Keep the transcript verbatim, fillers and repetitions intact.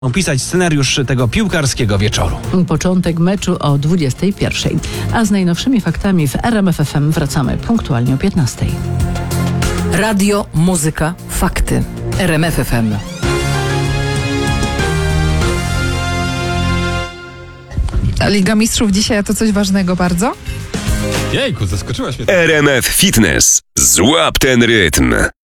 opisać scenariusz tego piłkarskiego wieczoru. Początek meczu o dwudziestej pierwszej. A z najnowszymi faktami w R M F F M wracamy punktualnie o piętnastej. Radio, muzyka, fakty. R M F F M. A Liga Mistrzów dzisiaj, a to coś ważnego bardzo? Jejku, zaskoczyłaś mnie. R M F Fitness. Złap ten rytm.